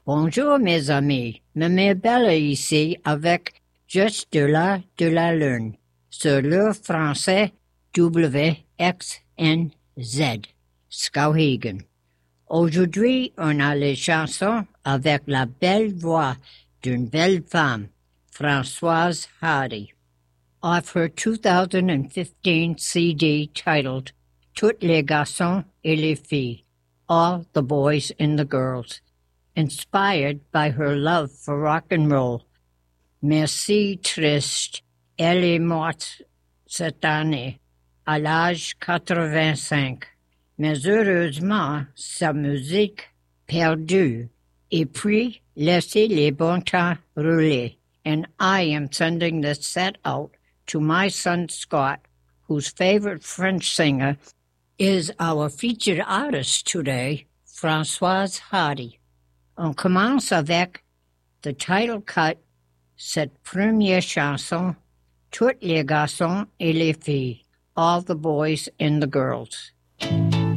Bonjour mes amis, me mets belle ici avec Juste de la Lune, sur le français WXNZ, Skowhegan. Aujourd'hui, on a les chansons avec la belle voix d'une belle femme, Françoise Hardy. Off her 2015 CD titled Toutes les garçons et les filles, All the Boys and the Girls, inspired by her love for rock and roll. Merci triste, elle est morte cette année, à l'âge 85. Mais heureusement, sa musique perdue, et puis laissez les bons temps rouler. And I am sending this set out to my son Scott, whose favorite French singer is our featured artist today, Françoise Hardy. On commence avec the title cut, cette première chanson, Toutes les garçons et les filles, All the Boys and the Girls.